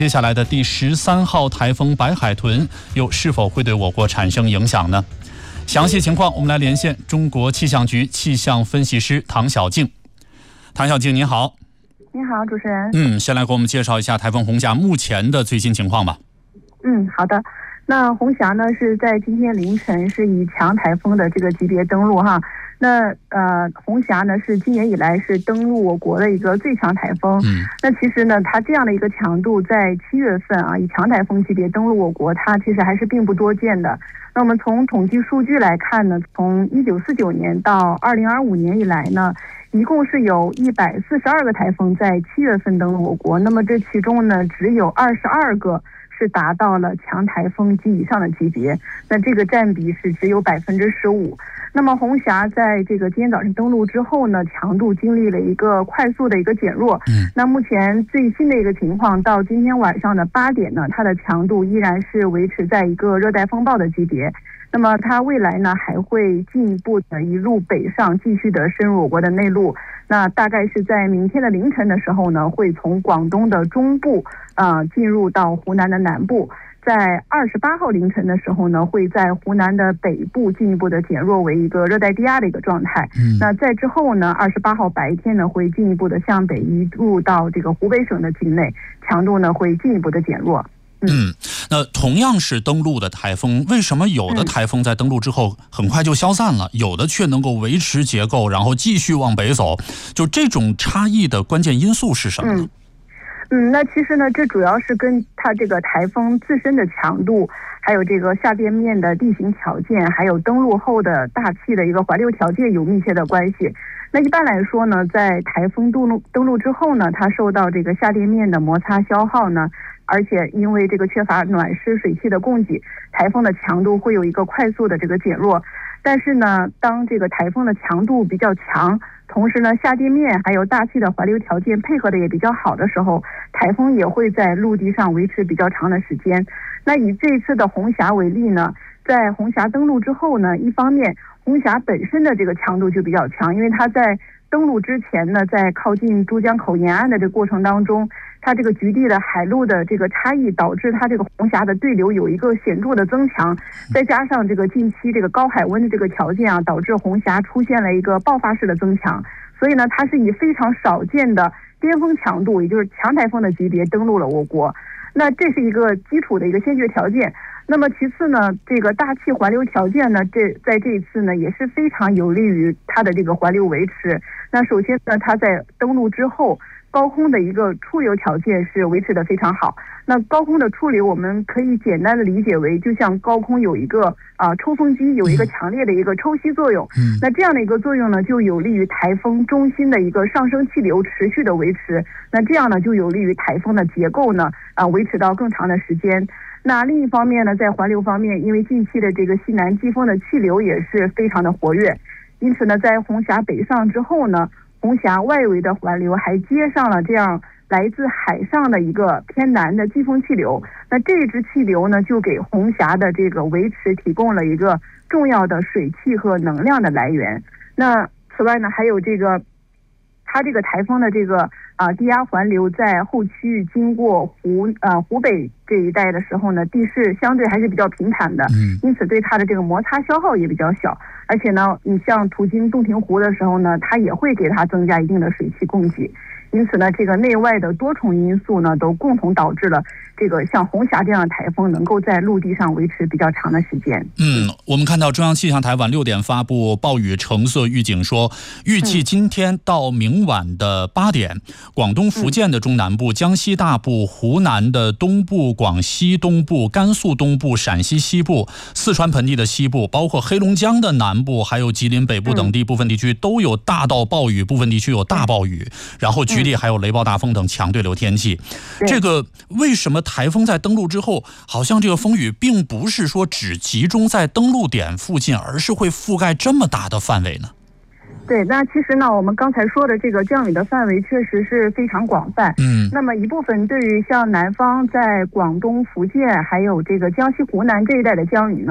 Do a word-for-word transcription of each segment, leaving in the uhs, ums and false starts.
接下来的第十三号台风白海豚又是否会对我国产生影响呢？详细情况我们来连线中国气象局气象分析师唐晓静。唐晓静您好。 您好，主持人。 嗯，先来给我们介绍一下台风红霞目前的最新情况吧。 嗯，好的。那红霞呢是在今天凌晨是以强台风的这个级别登陆哈。那呃，红霞呢是今年以来是登陆我国的一个最强台风。嗯，那其实呢，它这样的一个强度在七月份啊，以强台风级别登陆我国，它其实还是并不多见的。那我们从统计数据来看呢，从一九四九年到二零二五年以来呢，一共是有一百四十二个台风在七月份登陆我国。那么这其中呢，只有二十二个是达到了强台风及以上的级别，那这个占比是只有百分之十五。那么红霞在这个今天早上登陆之后呢，强度经历了一个快速的一个减弱。嗯，那目前最新的一个情况，到今天晚上的八点呢，它的强度依然是维持在一个热带风暴的级别。那么它未来呢，还会进一步的一路北上，继续的深入我国的内陆。那大概是在明天的凌晨的时候呢，会从广东的中部呃进入到湖南的南部。在二十八号凌晨的时候呢，会在湖南的北部进一步的减弱为一个热带低压的一个状态。嗯，那在之后呢，二十八号白天呢，会进一步的向北移入到这个湖北省的境内，强度呢会进一步的减弱。 嗯, 嗯，那同样是登陆的台风，为什么有的台风在登陆之后很快就消散了，嗯、有的却能够维持结构，然后继续往北走？就这种差异的关键因素是什么呢？ 嗯嗯，那其实呢，这主要是跟它这个台风自身的强度，还有这个下边面的地形条件，还有登陆后的大气的一个环流条件有密切的关系。那一般来说呢，在台风登陆登陆之后呢，它受到这个下边面的摩擦消耗呢，而且因为这个缺乏暖湿水汽的供给，台风的强度会有一个快速的这个减弱。但是呢，当这个台风的强度比较强，同时呢，下地面还有大气的环流条件配合的也比较好的时候，台风也会在陆地上维持比较长的时间。那以这次的红霞为例呢，在红霞登陆之后呢，一方面红霞本身的这个强度就比较强，因为它在登陆之前呢，在靠近珠江口沿岸的这个过程当中，它这个局地的海陆的这个差异，导致它这个红霞的对流有一个显著的增强，再加上这个近期这个高海温的这个条件啊，导致红霞出现了一个爆发式的增强，所以呢，它是以非常少见的巅峰强度，也就是强台风的级别登陆了我国。那这是一个基础的一个先决条件。那么其次呢，这个大气环流条件呢，这在这一次呢也是非常有利于它的这个环流维持。那首先呢，它在登陆之后，高空的一个出流条件是维持的非常好。那高空的出流，我们可以简单的理解为，就像高空有一个啊、呃、抽风机有一个强烈的一个抽吸作用。嗯，那这样的一个作用呢，就有利于台风中心的一个上升气流持续的维持。那这样呢，就有利于台风的结构呢啊、呃、维持到更长的时间。那另一方面呢，在环流方面，因为近期的这个西南季风的气流也是非常的活跃，因此呢，在红霞北上之后呢，红霞外围的环流还接上了这样来自海上的一个偏南的季风气流。那这支气流呢，就给红霞的这个维持提供了一个重要的水汽和能量的来源。那此外呢，还有这个它这个台风的这个啊、呃、低压环流在后区域经过湖呃湖北这一带的时候呢，地势相对还是比较平坦的，嗯，因此对它的这个摩擦消耗也比较小。而且呢，你像途经洞庭湖的时候呢，它也会给它增加一定的水汽供给。因此呢，这个内外的多重因素呢，都共同导致了这个像红霞这样的台风能够在陆地上维持比较长的时间。 嗯，我们看到中央气象台晚六点发布暴雨橙色预警说，预计今天到明晚的八点，嗯、广东、福建的中南部、江西大部、湖南的东部、广西东部、甘肃东部、陕西西部、四川盆地的西部，包括黑龙江的南部，还有吉林北部等地部分地区都有大到暴雨，部分地区有大暴雨，然后局地还有雷暴大风等强对流天气。这个为什么台风在登陆之后，好像这个风雨并不是说只集中在登陆点附近，而是会覆盖这么大的范围呢？ 对，那其实呢，我们刚才说的这个降雨的范围确实是非常广泛。嗯，那么一部分对于像南方在广东、福建还有这个江西、湖南这一带的降雨呢，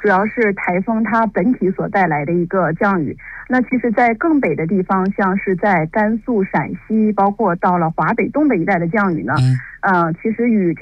主要是台风它本体所带来的一个降雨。那其实在更北的地方，像是在甘肃、陕西，包括到了华北、东北一带的降雨呢， 嗯呃，其实与